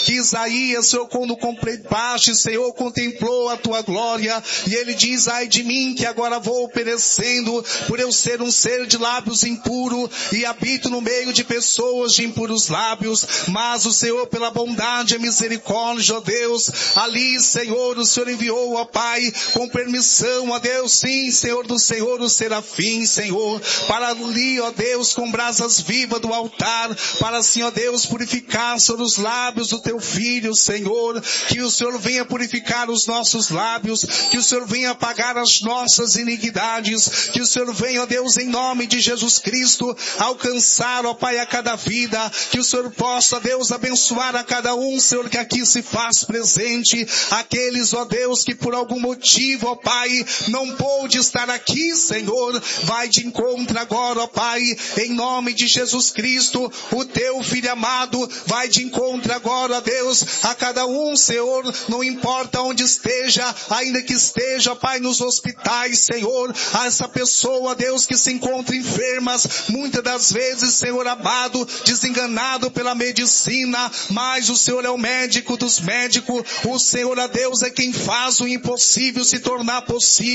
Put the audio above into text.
que Isaías, Senhor, quando completaste, Senhor, contemplou a tua glória, e ele diz, ai de mim, que agora vou perecendo, por eu ser um ser de lábios impuro, e habito no meio de pessoas de impuros lábios, mas o Senhor, pela bondade e misericórdia, ó Deus, ali, Senhor, o Senhor enviou, ó Pai, com permissão, ó Deus, sim, Senhor do Senhor, o serafim, Senhor, para ali, ó Deus, com brasas vivas do altar, para assim, ó Deus, purificar sobre os lábios do teu filho, Senhor, que o Senhor venha purificar os nossos lábios, que o Senhor venha apagar as nossas iniquidades, que o Senhor venha, ó Deus, em nome de Jesus Cristo, alcançar, ó Pai, a cada vida, que o Senhor possa, Deus, abençoar a cada um, Senhor, que aqui se faz presente, aqueles, ó Deus, que por algum motivo, ó Pai, não pôde estar aqui, Senhor, vai de encontro agora, ó Pai, em nome de Jesus Cristo, o teu filho amado, vai de encontro agora, ó Deus, a cada um, Senhor, não importa onde esteja, ainda que esteja, ó Pai, nos hospitais, Senhor, a essa pessoa, Deus, que se encontra enfermas, muitas das vezes, Senhor amado, desenganado pela medicina, mas o Senhor é o médico dos médicos, o Senhor, ó Deus, é quem faz o impossível se tornar possível.